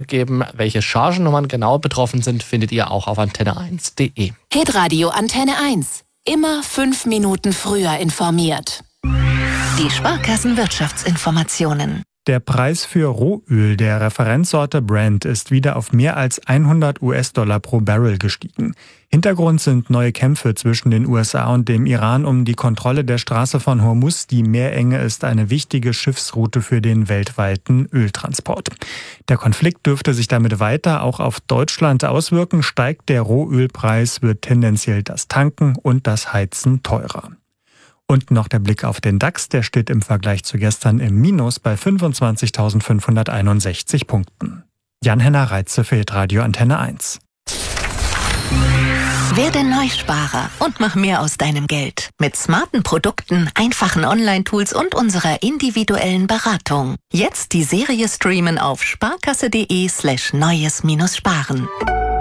mitgeben. Welche Chargennummern genau betroffen sind, findet ihr auch auf antenne1.de. Hitradio Antenne 1. Immer 5 Minuten früher informiert. Die Sparkassen-Wirtschaftsinformationen. Der Preis für Rohöl der Referenzsorte Brent ist wieder auf mehr als 100 US-Dollar pro Barrel gestiegen. Hintergrund sind neue Kämpfe zwischen den USA und dem Iran um die Kontrolle der Straße von Hormuz. Die Meerenge ist eine wichtige Schiffsroute für den weltweiten Öltransport. Der Konflikt dürfte sich damit weiter auch auf Deutschland auswirken. Steigt der Rohölpreis, wird tendenziell das Tanken und das Heizen teurer. Und noch der Blick auf den DAX, der steht im Vergleich zu gestern im Minus bei 25.561 Punkten. Jan-Henner Reitze für Hitradio Antenne 1. Werde Neusparer und mach mehr aus deinem Geld. Mit smarten Produkten, einfachen Online-Tools und unserer individuellen Beratung. Jetzt die Serie streamen auf sparkasse.de/neues-sparen.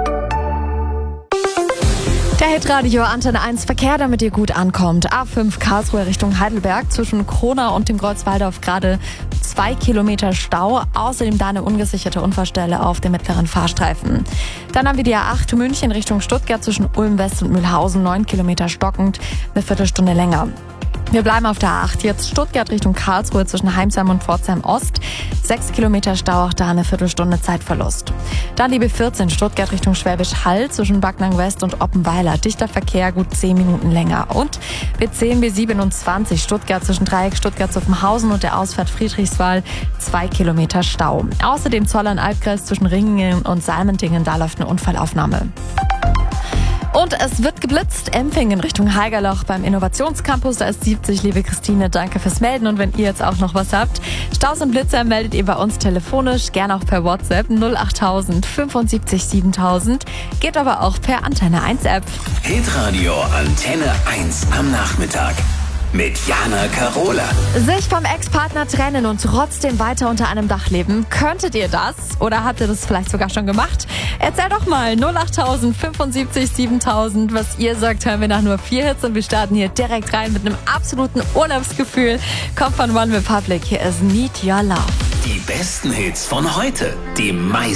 Der Hitradio Antenne 1 Verkehr, damit ihr gut ankommt. A5 Karlsruhe Richtung Heidelberg zwischen Kronau und dem Kreuzwaldorf gerade 2 Kilometer Stau. Außerdem da eine ungesicherte Unfallstelle auf dem mittleren Fahrstreifen. Dann haben wir die A8 München Richtung Stuttgart zwischen Ulm West und Mühlhausen 9 Kilometer stockend, eine Viertelstunde länger. Wir bleiben auf der A8, jetzt Stuttgart Richtung Karlsruhe zwischen Heimsheim und Pforzheim Ost. 6 Kilometer Stau, auch da eine Viertelstunde Zeitverlust. Dann die B14 Stuttgart Richtung Schwäbisch Hall zwischen Backnang West und Oppenweiler. Dichter Verkehr, gut 10 Minuten länger. Und B10, B27 Stuttgart zwischen Dreieck Stuttgart-Zuffenhausen und der Ausfahrt Friedrichswald 2 Kilometer Stau. Außerdem Zollern-Albkreis zwischen Ringingen und Salmentingen, da läuft eine Unfallaufnahme. Und es wird geblitzt. Empfingen Richtung Haigerloch beim Innovationscampus. Da ist 70. Liebe Christine, danke fürs Melden. Und wenn ihr jetzt auch noch was habt, Staus und Blitzer meldet ihr bei uns telefonisch, gerne auch per WhatsApp 08000 75 7000. Geht aber auch per Antenne 1 App. Hitradio Antenne 1 am Nachmittag. Mit Jana Karola. Sich vom Ex-Partner trennen und trotzdem weiter unter einem Dach leben. Könntet ihr das? Oder habt ihr das vielleicht sogar schon gemacht? Erzähl doch mal 08000 75 7000. Was ihr sagt, hören wir nach nur 4 Hits und wir starten hier direkt rein mit einem absoluten Urlaubsgefühl. Kommt von One Republic. Hier ist Need Your Love. Die besten Hits von heute. Die meisten